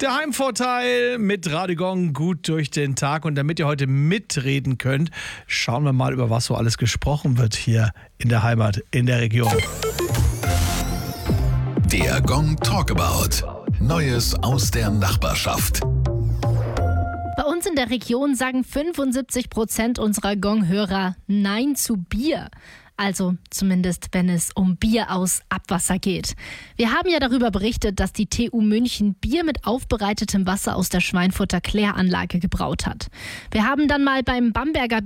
Der Heimvorteil mit Radio Gong gut durch den Tag. Und damit ihr heute mitreden könnt, schauen wir mal, über was so alles gesprochen wird hier in der Heimat, in der Region. Der Gong Talkabout. Neues aus der Nachbarschaft. Bei uns in der Region sagen 75% unserer Gong-Hörer Nein zu Bier. Also zumindest, wenn es um Bier aus Abwasser geht. Wir haben ja darüber berichtet, dass die TU München Bier mit aufbereitetem Wasser aus der Schweinfurter Kläranlage gebraut hat. Wir haben dann mal beim Bamberger